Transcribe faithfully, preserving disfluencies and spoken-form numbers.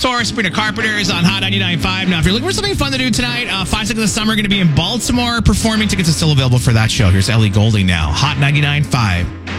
Tour, Sabrina Carpenter is on Hot ninety-nine point five. Now, if you're looking for something fun to do tonight, uh, Five Seconds of Summer going to be in Baltimore performing. Tickets are still available for that show. Here's Ellie Goulding now. Hot ninety-nine point five.